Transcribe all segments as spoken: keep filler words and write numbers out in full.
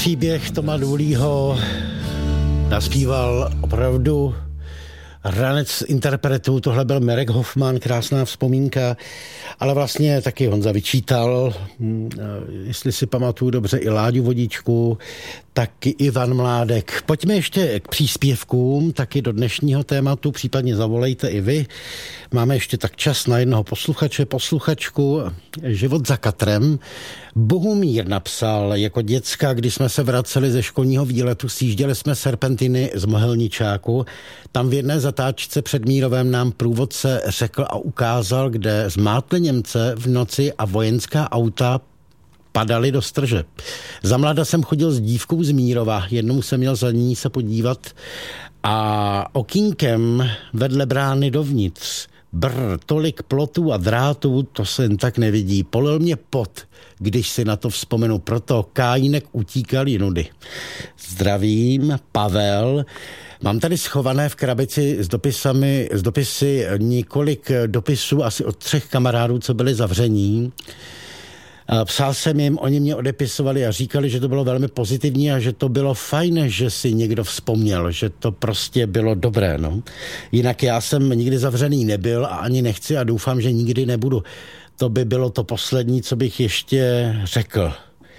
Příběh Toma Důlího naspíval opravdu ranec interpretů, tohle byl Marek Hoffman, krásná vzpomínka, ale vlastně taky Honza vyčítal, jestli si pamatuju dobře, i Láďu Vodičku, taky Ivan Mládek. Pojďme ještě k příspěvkům, taky do dnešního tématu, případně zavolejte i vy. Máme ještě tak čas na jednoho posluchače, posluchačku. Život za katrem. Bohumír napsal, jako děcka, když jsme se vraceli ze školního výletu, sjížděli jsme serpentiny z Mohelničáku. Tam v jedné zatáčce před Mírovem nám průvodce řekl a ukázal, kde zmátli Němce v noci a vojenská auta padaly do strže. Za mlada jsem chodil s dívkou z Mírova, jednou jsem měl za ní se podívat a okýnkem vedle brány dovnitř. Brr, tolik plotů a drátů, to se jen tak nevidí. Polil mě pot, když si na to vzpomenu, proto Kájínek utíkal jinudy. Zdravím, Pavel. Mám tady schované v krabici s dopisami, s dopisy několik dopisů asi od třech kamarádů, co byli zavření. Psal jsem jim, oni mě odepisovali a říkali, že to bylo velmi pozitivní a že to bylo fajn, že si někdo vzpomněl, že to prostě bylo dobré. No. Jinak já jsem nikdy zavřený nebyl a ani nechci a doufám, že nikdy nebudu. To by bylo to poslední, co bych ještě řekl.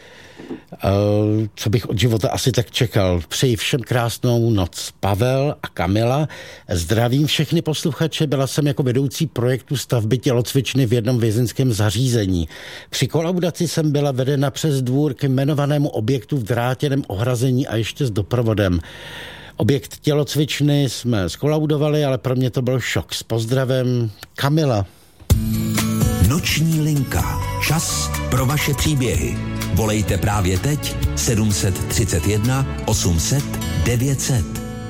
Co bych od života asi tak čekal. Přeji všem krásnou noc. Pavel a Kamila. Zdravím všechny posluchače. Byla jsem jako vedoucí projektu stavby tělocvičny v jednom vězeňském zařízení. Při kolaudaci jsem byla vedena přes dvůr k jmenovanému objektu v drátěném ohrazení a ještě s doprovodem. Objekt tělocvičny jsme skolaudovali, ale pro mě to byl šok. S pozdravem, Kamila. Noční linka. Čas pro vaše příběhy. Volejte právě teď sedm tři jedna osm set devět set.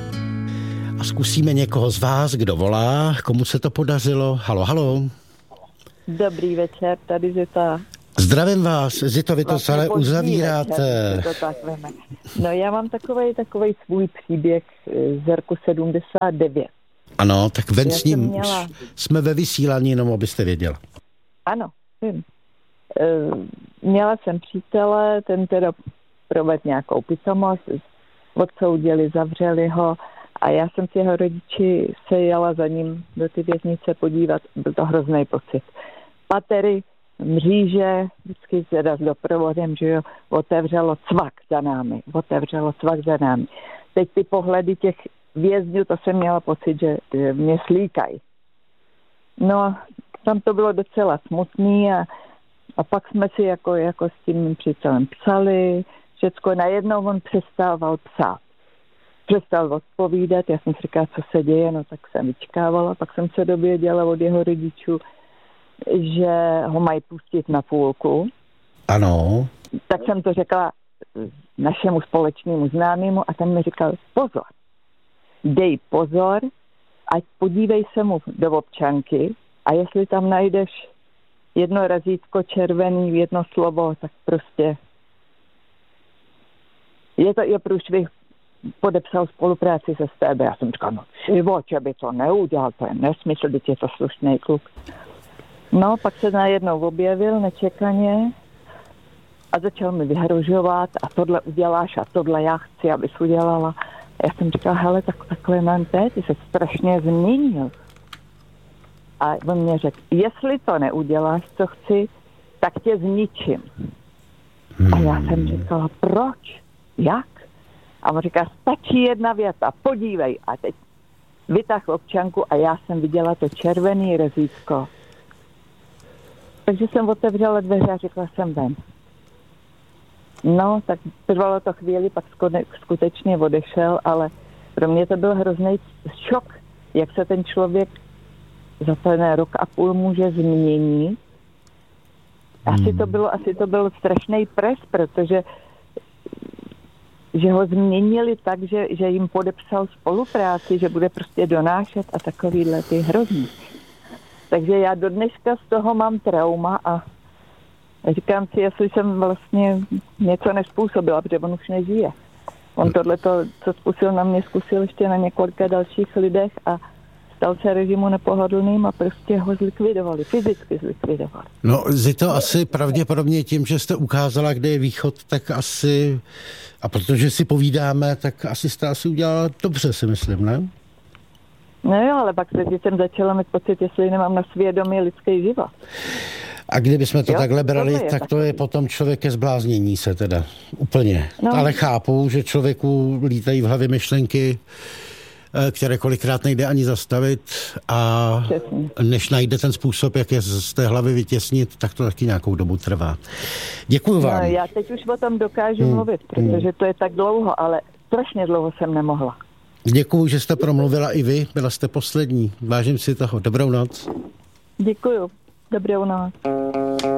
A zkusíme někoho z vás, kdo volá, komu se to podařilo. Halo, halo. Dobrý večer, tady Zita. Zdravím vás, Zito, vy to vlastně celé uzavíráte. Večer, to tak no já mám takovej, takovej svůj příběh z roku sedmdesát devět. Ano, tak ven s ním měla... jsme ve vysílání, jenom abyste věděla. Ano, vím. Měla jsem přítele, ten teda provedl nějakou pitomost, odsoudili, zavřeli ho a já jsem s jeho rodiči se jela za ním do ty věznice podívat, byl to hrozný pocit. Patery, mříže, vždycky teda s doprovodem, že jo, otevřelo cvak za námi, otevřelo cvak za námi. Teď ty pohledy těch vězňů, to jsem měla pocit, že mě slíkají. No, tam to bylo docela smutný a A pak jsme si jako, jako s tím přítelem psali, všecko najednou on přestával psát. Přestal odpovídat, já jsem si říkala, co se děje, no tak jsem vyčkávala, pak jsem se dověděla od jeho rodičů, že ho mají pustit na půlku. Ano. Tak jsem to řekla našemu společnému známému a ten mi říkal, pozor, dej pozor, ať podívej se mu do občanky a jestli tam najdeš jedno razítko červený, jedno slovo, tak prostě je to je průšvih, podepsal spolupráci se S T B. Já jsem říkal, no živoče by to neudělal, to je nesmysl, teď je to slušný kluk. No, pak se najednou objevil nečekaně a začal mi vyhrožovat a tohle uděláš a tohle já chci, abys udělala. A já jsem říkal, hele, tak takhle mám teď, ty se strašně změnil. A on mě řekl, jestli to neuděláš, co chci, tak tě zničím. Hmm. A já jsem říkala, proč? Jak? A on říká, stačí jedna věta, podívej. A teď vytáhl občanku a já jsem viděla to červený razítko. Takže jsem otevřela dveře a řekla jsem ven. No, tak trvalo to chvíli, pak skutečně odešel, ale pro mě to byl hrozný šok, jak se ten člověk za ten rok a půl může změnit. Asi to bylo, asi to byl strašný pres, protože že ho změnili tak, že, že jim podepsal spolupráci, že bude prostě donášet a takovýhle ty hrozný. Takže já do dneška z toho mám trauma a říkám si, jestli jsem vlastně něco nespůsobila, protože on už nežije. On tohleto, co zkusil na mě, zkusil ještě na několika dalších lidech a stal se režimu nepohodlným a prostě ho zlikvidovali, fyzicky zlikvidovali. No, Zito, asi pravděpodobně tím, že jste ukázala, kde je východ, tak asi, a protože si povídáme, tak asi jste asi udělala dobře, si myslím, ne? No jo, ale pak teď jsem začala mít pocit, jestli nemám na svědomí lidský život. A kdybychom to jo, takhle brali, to tak taky. to je potom člověk ke zbláznění se teda. Úplně. No. Ale chápu, že člověku lítají v hlavě myšlenky, které kolikrát nejde ani zastavit a Přesně. než najde ten způsob, jak je z té hlavy vytěsnit, tak to taky nějakou dobu trvá. Děkuju vám. No, já teď už o tom dokážu hmm. mluvit, protože hmm. to je tak dlouho, ale strašně dlouho jsem nemohla. Děkuju, že jste promluvila i vy, byla jste poslední. Vážím si toho. Dobrou noc. Děkuju. Dobrou noc.